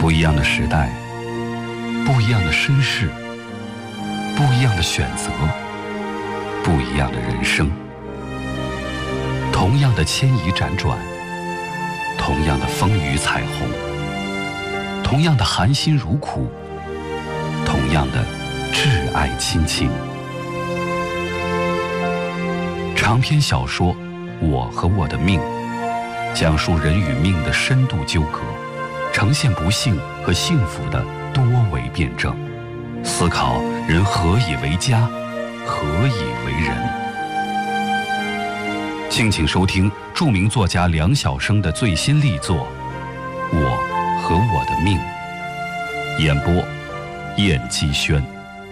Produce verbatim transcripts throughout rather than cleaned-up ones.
不一样的时代，不一样的身世，不一样的选择，不一样的人生。同样的牵移辗转，同样的风雨彩虹，同样的含辛茹苦，同样的挚爱亲情。长篇小说《我和我的命》，讲述人与命的深度纠葛，呈现不幸和幸福的多维辩证，思考人何以为家，何以为人。敬请收听著名作家梁晓声的最新力作《我和我的命》，演播燕姬轩。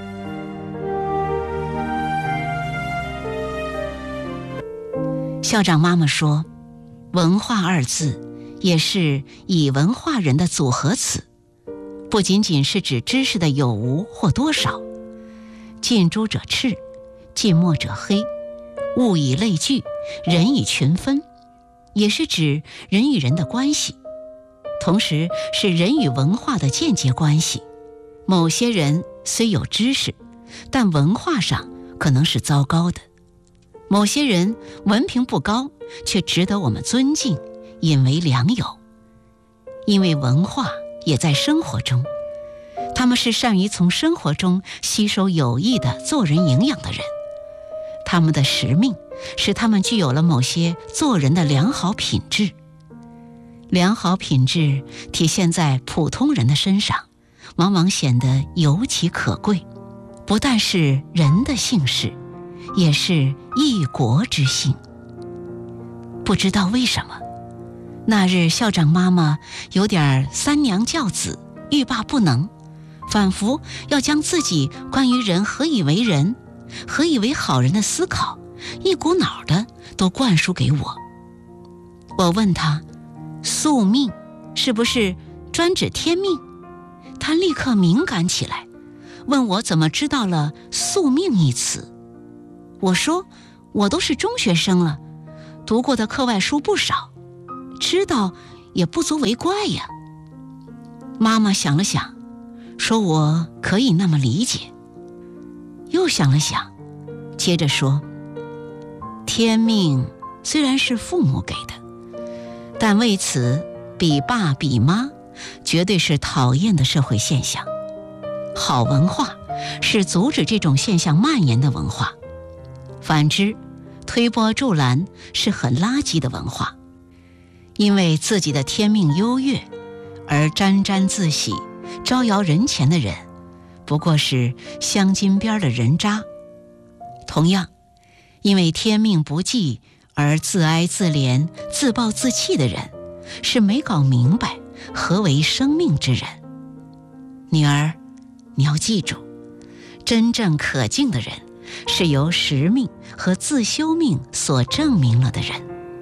校长妈妈说，文化二字也是以文化人的组合词，不仅仅是指知识的有无或多少。近朱者赤，近墨者黑，物以类聚，人以群分，也是指人与人的关系，同时是人与文化的间接关系。某些人虽有知识，但文化上可能是糟糕的；某些人文凭不高，却值得我们尊敬，引为良友。因为文化也在生活中，他们是善于从生活中吸收有益的做人营养的人。他们的使命使他们具有了某些做人的良好品质。良好品质体现在普通人的身上，往往显得尤其可贵，不但是人的幸事，也是一国之幸。不知道为什么，那日校长妈妈有点三娘教子，欲罢不能，反复要将自己关于人何以为人，何以为好人的思考一股脑的都灌输给我。我问他，宿命是不是专指天命？他立刻敏感起来，问我怎么知道了宿命一词。我说，我都是中学生了，读过的课外书不少，知道也不足为怪呀。妈妈想了想，说我可以那么理解。又想了想，接着说，天命虽然是父母给的，但为此比爸比妈绝对是讨厌的社会现象。好文化是阻止这种现象蔓延的文化，反之，推波助澜是很垃圾的文化。因为自己的天命优越而沾沾自喜、招摇人前的人，不过是镶金边的人渣。同样，因为天命不济而自哀自怜、自暴自弃的人，是没搞明白何为生命之人。女儿，你要记住，真正可敬的人是由实命和自修命所证明了的人。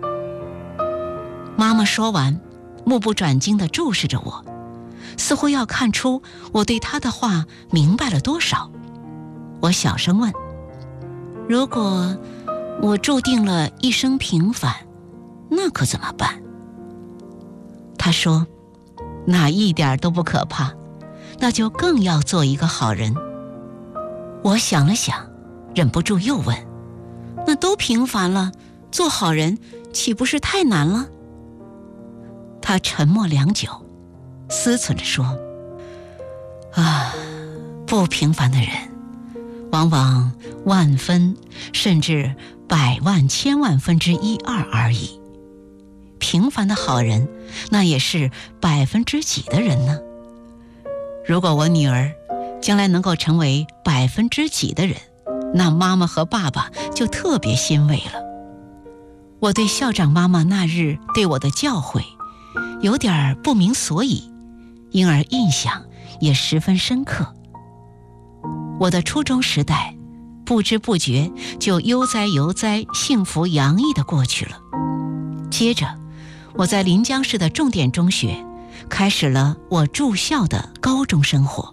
妈妈说完，目不转睛地注视着我，似乎要看出我对她的话明白了多少。我小声问，如果我注定了一生平凡，那可怎么办？她说，那一点都不可怕，那就更要做一个好人。我想了想，忍不住又问，那都平凡了，做好人岂不是太难了？他沉默良久，思忖着说，啊，不平凡的人往往万分甚至百万千万分之一二而已，平凡的好人那也是百分之几的人呢？如果我女儿将来能够成为百分之几的人，那妈妈和爸爸就特别欣慰了。我对校长妈妈那日对我的教诲有点不明所以，因而印象也十分深刻。我的初中时代不知不觉就悠哉悠哉、幸福洋溢地过去了。接着我在临江市的重点中学开始了我住校的高中生活。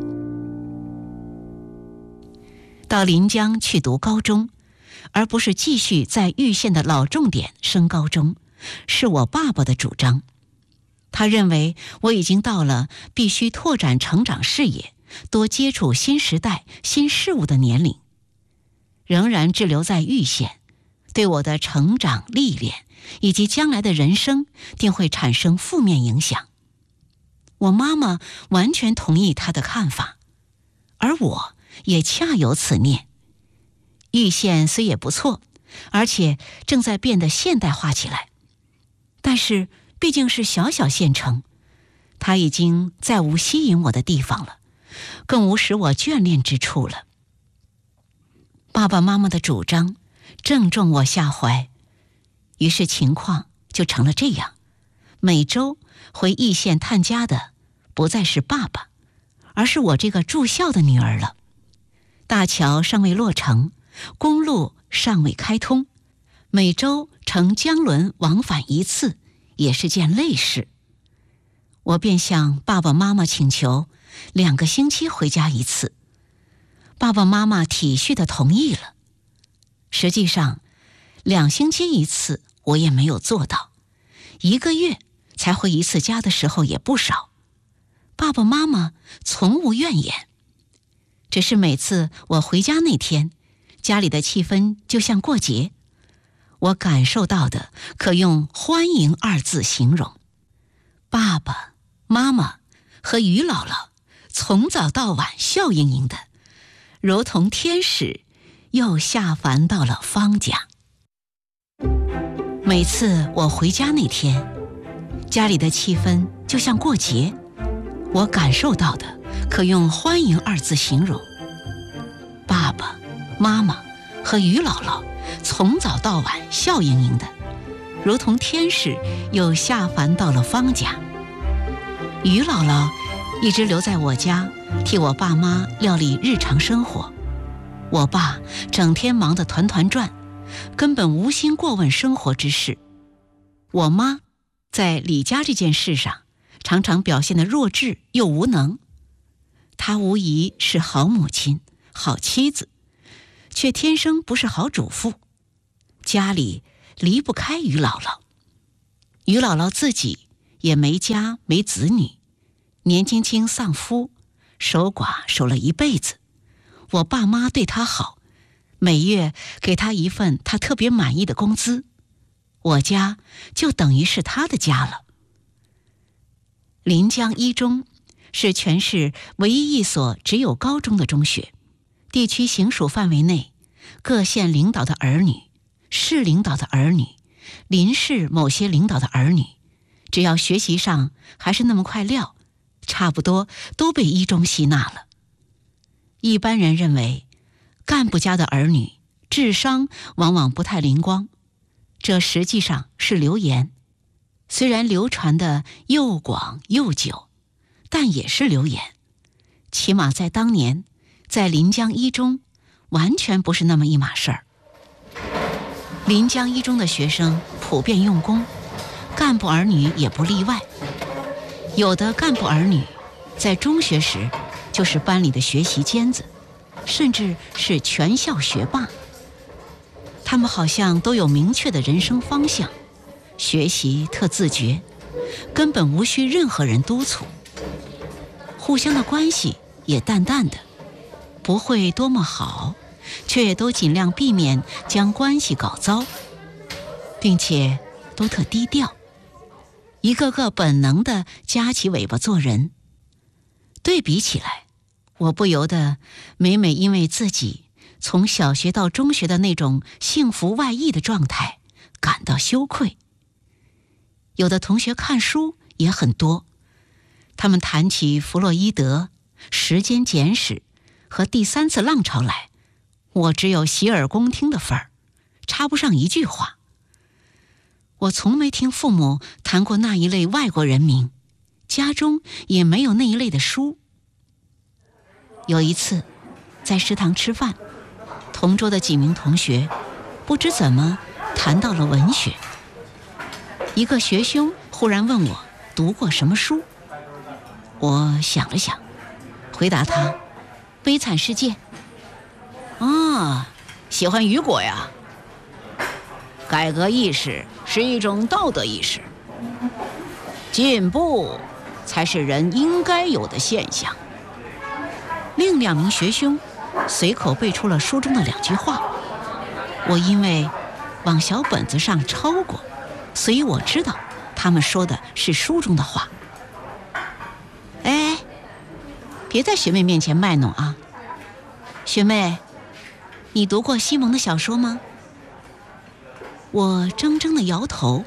到临江去读高中，而不是继续在玉县的老重点升高中，是我爸爸的主张。 他认为我已经到了必须拓展成长视野，多接触新时代、新事物的年龄。仍然滞留在玉县，对我的成长历练以及将来的人生定会产生负面影响。我妈妈完全同意他的看法，而我也恰有此念。玉县虽也不错，而且正在变得现代化起来，但是毕竟是小小县城，它已经再无吸引我的地方了，更无使我眷恋之处了。爸爸妈妈的主张正中我下怀，于是情况就成了这样：每周回义县探家的不再是爸爸，而是我这个住校的女儿了。大桥尚未落成，公路尚未开通，每周乘江轮往返一次也是件累事。我便向爸爸妈妈请求两个星期回家一次，爸爸妈妈体恤地同意了。实际上，两星期一次我也没有做到，一个月才回一次家的时候也不少。爸爸妈妈从无怨言，只是每次我回家那天，家里的气氛就像过节，我感受到的可用欢迎二字形容。爸爸妈妈和于姥姥从早到晚笑盈盈的，如同天使又下凡到了方家。每次我回家那天，家里的气氛就像过节，我感受到的可用欢迎二字形容。爸爸妈妈和于姥姥从早到晚笑盈盈的，如同天使又下凡到了方家。于姥姥一直留在我家，替我爸妈料理日常生活。我爸整天忙得团团转，根本无心过问生活之事。我妈在李家这件事上常常表现得弱智又无能。她无疑是好母亲、好妻子，却天生不是好主妇。家里离不开于姥姥，于姥姥自己也没家没子女，年轻轻丧夫，守寡守了一辈子。我爸妈对她好，每月给她一份她特别满意的工资，我家就等于是她的家了。临江一中是全市唯一一所只有高中的中学，地区行属范围内，各县领导的儿女、市领导的儿女、邻市某些领导的儿女，只要学习上还是那么块料，差不多都被一中吸纳了。一般人认为，干部家的儿女智商往往不太灵光，这实际上是流言。虽然流传的又广又久，但也是流言。起码在当年，在临江一中，完全不是那么一码事儿。临江一中的学生普遍用功，干部儿女也不例外。有的干部儿女在中学时就是班里的学习尖子，甚至是全校学霸。他们好像都有明确的人生方向，学习特自觉，根本无需任何人督促。互相的关系也淡淡的，不会多么好，却也都尽量避免将关系搞糟，并且都特低调，一个个本能地夹起尾巴做人。对比起来，我不由得每每因为自己从小学到中学的那种幸福外溢的状态感到羞愧。有的同学看书也很多，他们谈起弗洛伊德、时间简史和第三次浪潮来，我只有洗耳恭听的份儿，插不上一句话。我从没听父母谈过那一类外国人名，家中也没有那一类的书。有一次在食堂吃饭，同桌的几名同学不知怎么谈到了文学，一个学兄忽然问我读过什么书。我想了想，回答他《悲惨世界》。啊，喜欢雨果呀。改革意识是一种道德意识。 进步才是人应该有的现象。另两名学兄随口背出了书中的两句话，我因为往小本子上抄过，所以我知道他们说的是书中的话。哎，别在学妹面前卖弄啊！学妹，你读过西蒙的小说吗？我怔怔地摇头。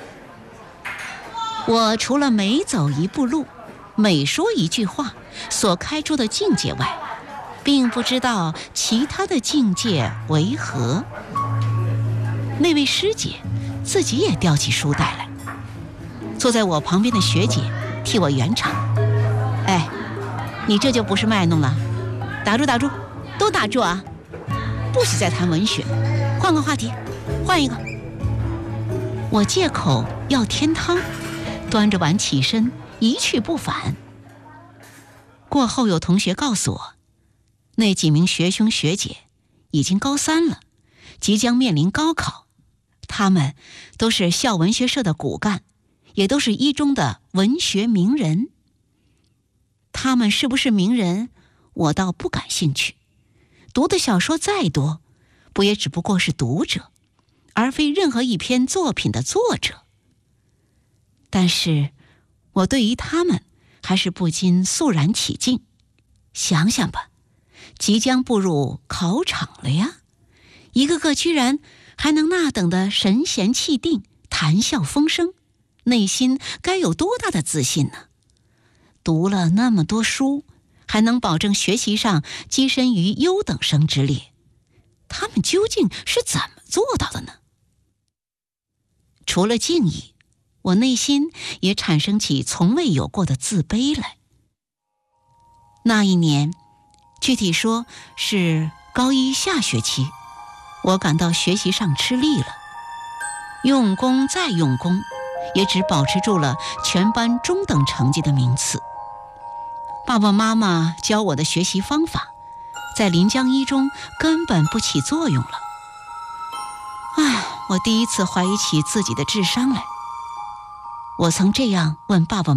我除了每走一步路，每说一句话所开出的境界外，并不知道其他的境界为何。那位师姐自己也叼起书袋来，坐在我旁边的学姐替我圆场。哎，你这就不是卖弄了，打住打住，都打住啊！不许再谈文学，换个话题，换一个。我借口要添汤，端着碗起身，一去不返。过后有同学告诉我，那几名学兄学姐已经高三了，即将面临高考，他们都是校文学社的骨干，也都是一中的文学名人。他们是不是名人，我倒不感兴趣。读的小说再多，不也只不过是读者，而非任何一篇作品的作者。但是我对于他们还是不禁肃然起敬。想想吧，即将步入考场了呀，一个个居然还能那等的神闲气定，谈笑风生，内心该有多大的自信呢？读了那么多书，还能保证学习上跻身于优等生之列，他们究竟是怎么做到的呢？除了敬意，我内心也产生起从未有过的自卑来。那一年，具体说是高一下学期，我感到学习上吃力了，用功再用功，也只保持住了全班中等成绩的名次。爸爸妈妈教我的学习方法，在临江一中根本不起作用了。唉，我第一次怀疑起自己的智商来。我曾这样问爸爸